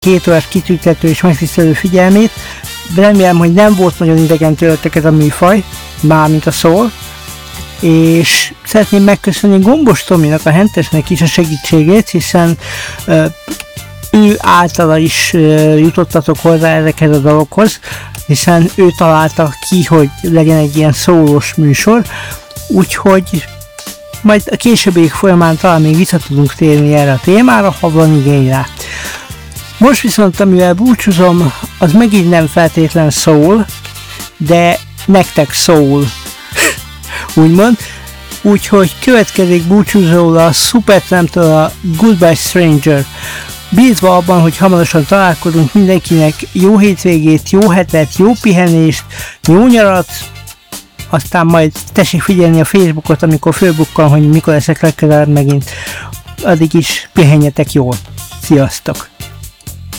2 órás kitüntető és megtisztelő figyelmét. Remélem, hogy nem volt nagyon idegen tőletek ez a műfaj, mármint a soul. És szeretném megköszönni Gombos Tominak, a Hentesnek is a segítségét, hiszen ő általa is jutottatok hozzá ezekhez a dalokhoz, hiszen ő találta ki, hogy legyen egy ilyen szólós műsor, úgyhogy majd a későbbiek folyamán talán még vissza tudunk térni erre a témára, ha van igény rá. Most viszont, amivel búcsúzom, az megint nem feltétlen soul, de nektek soul, úgymond. Úgyhogy következik búcsúzóul a Supertramptől a Goodbye Stranger. Bízva abban, hogy hamarosan találkozunk, mindenkinek jó hétvégét, jó hetet, jó pihenést, jó nyarat, aztán majd tessék figyelni a Facebookot, amikor fölbukkan, hogy mikor leszek legközelebb megint. Addig is pihenjetek jól. Sziasztok!